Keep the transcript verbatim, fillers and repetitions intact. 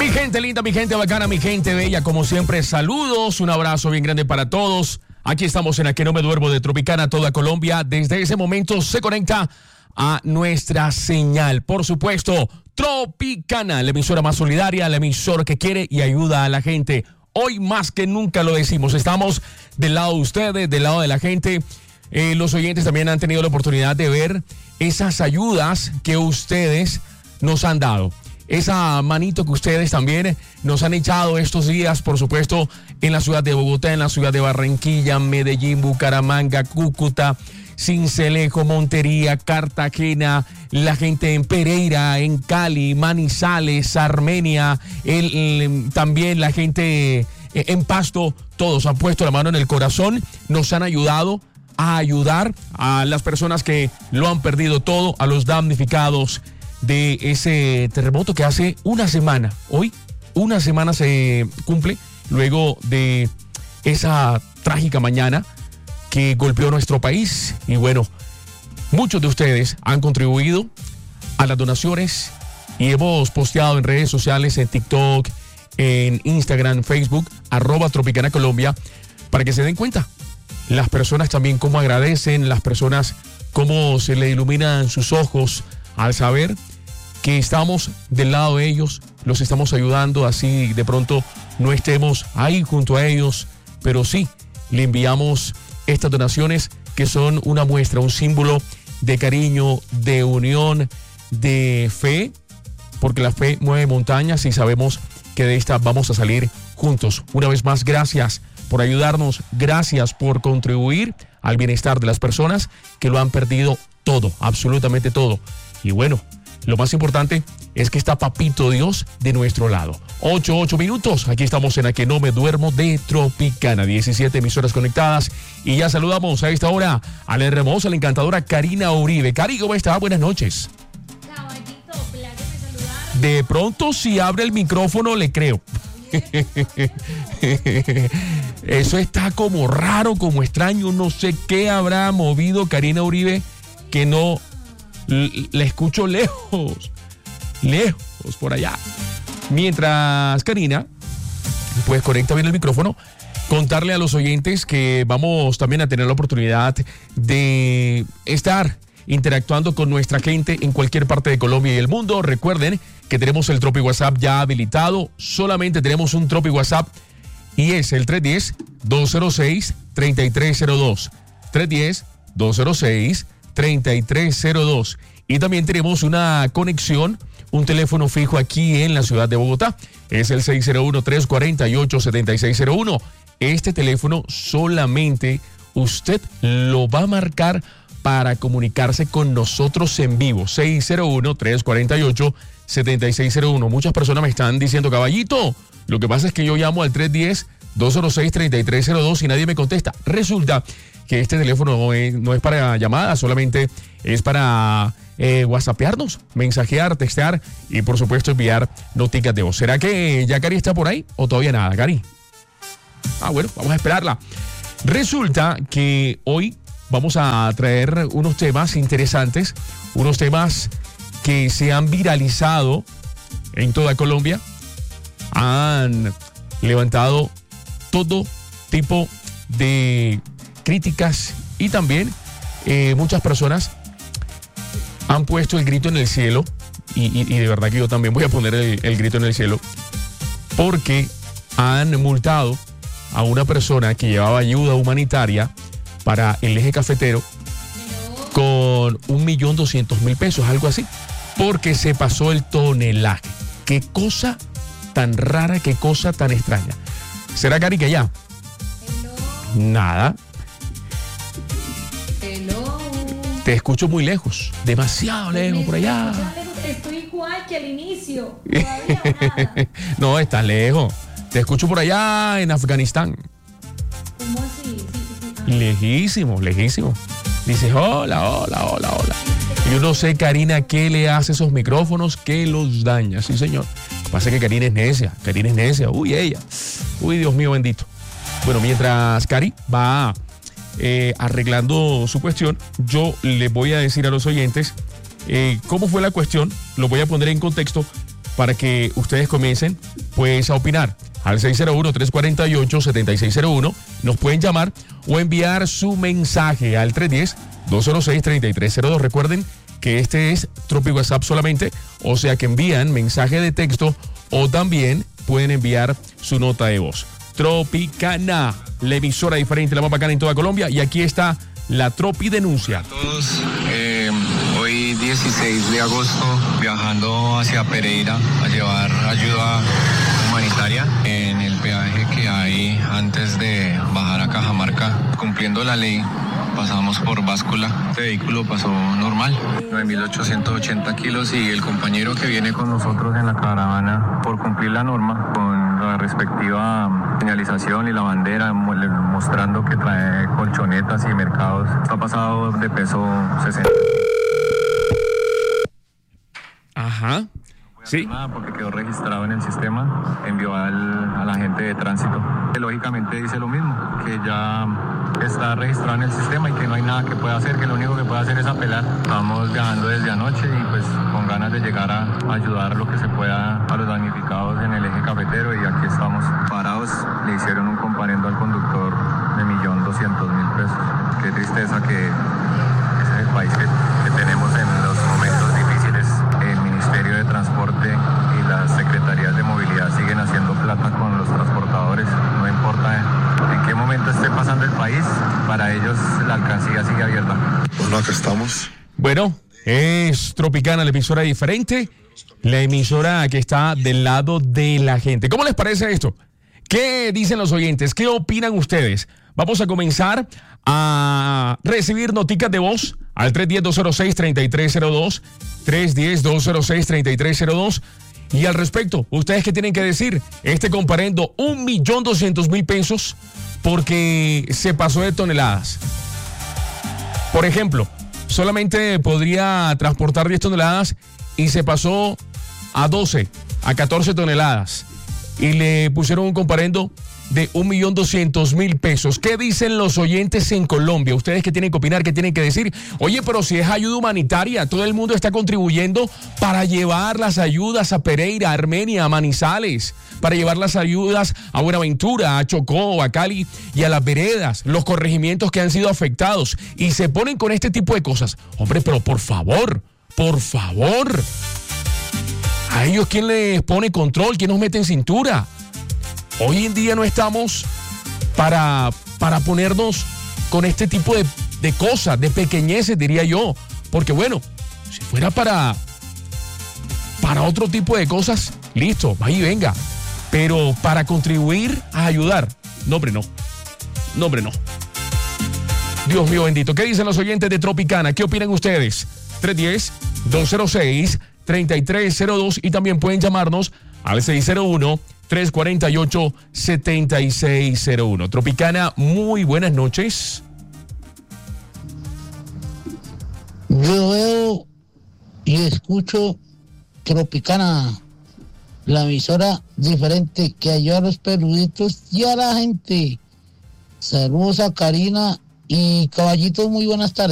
Mi gente linda, mi gente bacana, mi gente bella, como siempre, saludos, un abrazo bien grande para todos. Aquí estamos en A Que No Me Duermo de Tropicana, toda Colombia. Desde ese momento se conecta a nuestra señal. Por supuesto, Tropicana, la emisora más solidaria, la emisora que quiere y ayuda a la gente. Hoy más que nunca lo decimos, estamos del lado de ustedes, del lado de la gente. Eh, los oyentes también han tenido la oportunidad de ver esas ayudas que ustedes nos han dado. Esa manito que ustedes también nos han echado estos días, por supuesto, en la ciudad de Bogotá, en la ciudad de Barranquilla, Medellín, Bucaramanga, Cúcuta, Sincelejo, Montería, Cartagena, la gente en Pereira, en Cali, Manizales, Armenia, el, el, también la gente en Pasto. Todos han puesto la mano en el corazón, nos han ayudado a ayudar a las personas que lo han perdido todo, a los damnificados de ese terremoto que hace una semana, hoy una semana se cumple luego de esa trágica mañana que golpeó nuestro país. Y bueno, muchos de ustedes han contribuido a las donaciones y hemos posteado en redes sociales, en TikTok, en Instagram, Facebook, arroba Tropicana Colombia, para que se den cuenta las personas también cómo agradecen, las personas cómo se le iluminan sus ojos al saber que estamos del lado de ellos, los estamos ayudando, así de pronto no estemos ahí junto a ellos, pero sí le enviamos estas donaciones que son una muestra, un símbolo de cariño, de unión, de fe, porque la fe mueve montañas y sabemos que de esta vamos a salir juntos. Una vez más, gracias por ayudarnos, gracias por contribuir al bienestar de las personas que lo han perdido todo, absolutamente todo. Y bueno, lo más importante es que está Papito Dios de nuestro lado. Ocho, ocho minutos. Aquí estamos en A Que No Me Duermo de Tropicana. diecisiete emisoras conectadas. Y ya saludamos a esta hora a la hermosa, la encantadora Karina Uribe. Cari, ¿cómo está? Buenas noches. Caballito, pláceme saludar. De pronto, si abre el micrófono, le creo. Eso está como raro, como extraño. No sé qué habrá movido Karina Uribe que no la escucho lejos, lejos por allá. Mientras Karina, pues conecta bien el micrófono, contarle a los oyentes que vamos también a tener la oportunidad de estar interactuando con nuestra gente en cualquier parte de Colombia y el mundo. Recuerden que tenemos el Tropi WhatsApp ya habilitado. Solamente tenemos un Tropi WhatsApp y es el tres uno cero, dos cero seis, tres tres cero dos. tres uno cero, dos cero seis, tres tres cero dos. Y también tenemos una conexión, un teléfono fijo aquí en la ciudad de Bogotá. Es el seis cero uno, tres cuatro ocho, siete seis cero uno. Este teléfono solamente usted lo va a marcar para comunicarse con nosotros en vivo. seis cero uno, tres cuatro ocho, siete seis cero uno. Muchas personas me están diciendo, caballito, lo que pasa es que yo llamo al tres uno cero, dos cero seis, tres tres cero dos y nadie me contesta. Resulta que este teléfono no es, no es para llamadas, solamente es para eh, whatsappearnos, mensajear, textear y por supuesto enviar noticas de voz. ¿Será que ya Cari está por ahí o todavía nada, Cari? Ah, bueno, vamos a esperarla. Resulta que hoy vamos a traer unos temas interesantes, unos temas que se han viralizado en toda Colombia, han levantado todo tipo de críticas y también eh, muchas personas han puesto el grito en el cielo y, y, y de verdad que yo también voy a poner el, el grito en el cielo porque han multado a una persona que llevaba ayuda humanitaria para el eje cafetero con un millón doscientos mil pesos, algo así, porque se pasó el tonelaje. Qué cosa tan rara, qué cosa tan extraña. ¿Será, Cari, que ya? Hello. Nada. Hello. Te escucho muy lejos, demasiado lejos por allá. Estoy igual que al inicio. Todavía nada. No, estás lejos. Te escucho por allá en Afganistán. ¿Cómo así? Sí, sí, sí. Ah. Lejísimo, lejísimo. Dices, hola, hola, hola, hola. Yo no sé, Karina, qué le hace a esos micrófonos que los daña. Sí, señor. Lo que pasa es que Karina es necia. Karina es necia. Uy, ella. Uy, Dios mío bendito. Bueno, mientras Cari va eh, arreglando su cuestión, yo le voy a decir a los oyentes eh, cómo fue la cuestión. Lo voy a poner en contexto para que ustedes comiencen pues a opinar. Al seis cero uno, tres cuatro ocho, siete seis cero uno nos pueden llamar o enviar su mensaje al tres uno cero, dos cero seis, tres tres cero dos. Recuerden que este es Tropi WhatsApp solamente, o sea que envían mensaje de texto o también pueden enviar su nota de voz. Tropicana, la emisora diferente, la más bacana en toda Colombia, y aquí está la Tropi Denuncia. Hola a todos, eh, hoy dieciséis de agosto viajando hacia Pereira a llevar ayuda humanitaria en el peaje que hay antes de bajar a Cajamarca, cumpliendo la ley. Pasamos por báscula, este vehículo pasó normal, nueve mil ochocientos ochenta kilos, y el compañero que viene con nosotros en la caravana, por cumplir la norma, con la respectiva señalización y la bandera, mostrando que trae colchonetas y mercados, está pasado de peso sesenta. Ajá. Sí. Nada, porque quedó registrado en el sistema, envió al, al agente de tránsito, que lógicamente dice lo mismo, que ya está registrado en el sistema y que no hay nada que pueda hacer, que lo único que puede hacer es apelar. Estamos viajando desde anoche y pues con ganas de llegar a ayudar lo que se pueda a los damnificados en el eje cafetero, y aquí estamos parados. Le hicieron un comparendo al conductor de un millón doscientos mil pesos. Qué tristeza que ese es el país que, que tenemos en los momentos difíciles. El Ministerio de Transporte y las Secretarías de Movilidad siguen haciendo plata con los transportadores. No importa en qué momento esté pasando el país, para ellos la alcancía sigue abierta. Bueno, acá estamos. Bueno, es Tropicana, la emisora diferente, la emisora que está del lado de la gente. ¿Cómo les parece esto? ¿Qué dicen los oyentes? ¿Qué opinan ustedes? Vamos a comenzar a recibir noticas de voz al tres uno cero, dos cero seis, tres tres cero dos, tres uno cero, dos cero seis, tres tres cero dos. Y al respecto, ¿ustedes qué tienen que decir? Este comparendo un millón doscientos mil pesos porque se pasó de toneladas. Por ejemplo, solamente podría transportar diez toneladas y se pasó a doce, a catorce toneladas. Y le pusieron un comparendo de un millón doscientos mil pesos. ¿Qué dicen los oyentes en Colombia? Ustedes que tienen que opinar, ¿qué tienen que decir? Oye, pero si es ayuda humanitaria, todo el mundo está contribuyendo para llevar las ayudas a Pereira, a Armenia, a Manizales, para llevar las ayudas a Buenaventura, a Chocó, a Cali y a las veredas, los corregimientos que han sido afectados, y se ponen con este tipo de cosas. Hombre, pero por favor, por favor, ¿a ellos quién les pone control? ¿Quién nos mete en cintura? Hoy en día no estamos para, para ponernos con este tipo de, de cosas, de pequeñeces, diría yo. Porque bueno, si fuera para, para otro tipo de cosas, listo, va y venga. Pero para contribuir a ayudar, no hombre, no. No hombre, no. Dios mío bendito. ¿Qué dicen los oyentes de Tropicana? ¿Qué opinan ustedes? tres uno cero, dos cero seis, tres tres cero dos, y también pueden llamarnos al seis cero uno, tres cuatro ocho, siete seis cero uno. Tropicana, muy buenas noches. Yo veo y escucho Tropicana, la emisora diferente que ayuda a los peluditos y a la gente. Saludos a Karina y Caballito, muy buenas tardes.